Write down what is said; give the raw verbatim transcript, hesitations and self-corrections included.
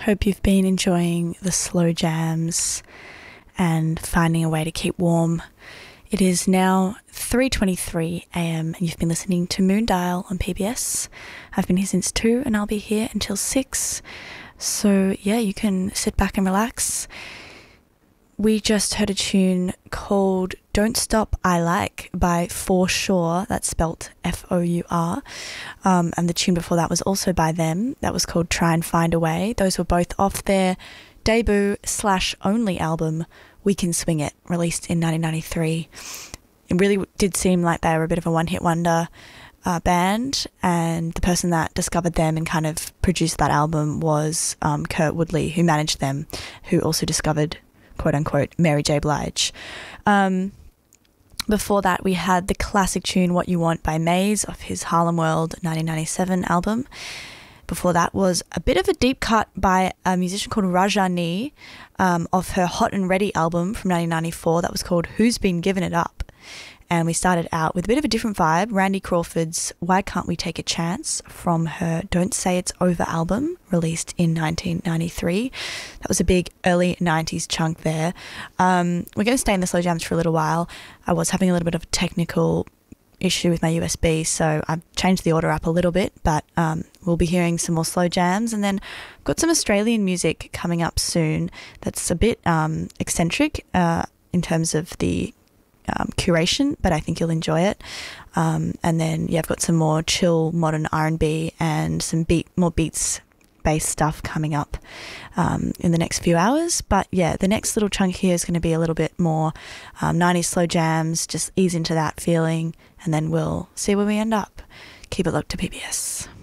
Hope you've been enjoying the slow jams and finding a way to keep warm. It is now three twenty-three a.m. and you've been listening to Moondial on P B S. I've been here since two and I'll be here until six. So yeah, you can sit back and relax. We just heard a tune called Don't Stop I Like by For Sure, that's spelt F O U R, um, and the tune before that was also by them, that was called Try and Find a Way. Those were both off their debut slash only album, We Can Swing It, released in nineteen ninety-three. It really did seem like they were a bit of a one-hit wonder uh, band, and the person that discovered them and kind of produced that album was um, Kurt Woodley, who managed them, who also discovered quote-unquote Mary J. Blige. Um, before that, we had the classic tune What You Want by Maze off his Harlem World nineteen ninety-seven album. Before that was a bit of a deep cut by a musician called Rajani um, off her Hot and Ready album from nineteen ninety-four that was called Who's Been Giving It Up? And we started out with a bit of a different vibe, Randy Crawford's Why Can't We Take a Chance from her Don't Say It's Over album, released in nineteen ninety-three. That was a big early nineties chunk there. Um, we're going to stay in the slow jams for a little while. I was having a little bit of a technical issue with my U S B, so I've changed the order up a little bit, but um, we'll be hearing some more slow jams, and then I've got some Australian music coming up soon that's a bit um, eccentric uh, in terms of the Um, curation, but I think you'll enjoy it. Um, and then yeah, I've got some more chill modern R and B and some beat, more beats based stuff coming up um, in the next few hours. But yeah, the next little chunk here is going to be a little bit more um, nineties slow jams, just ease into that feeling, and then we'll see where we end up. Keep it locked to P B S.